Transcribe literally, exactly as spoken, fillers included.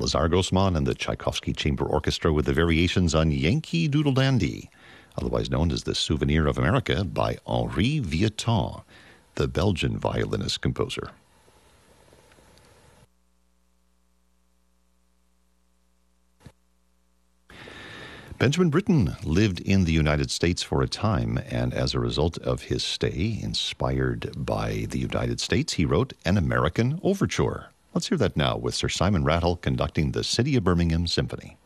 Lazar Grossman and the Tchaikovsky Chamber Orchestra with the variations on Yankee Doodle Dandy, otherwise known as the Souvenir of America by Henri Vieuxtemps, the Belgian violinist-composer. Benjamin Britten lived in the United States for a time, and as a result of his stay, inspired by the United States, he wrote An American Overture. Let's hear that now with Sir Simon Rattle conducting the City of Birmingham Symphony.